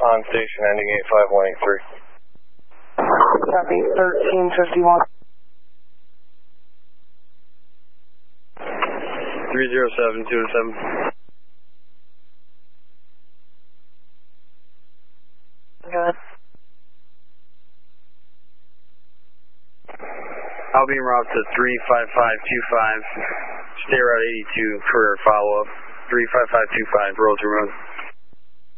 on station ending 85183. Copy, 1351. 307-207. Good. I'll be en route to 35525. Stay route 82 for follow-up. 35525, Roseland Road.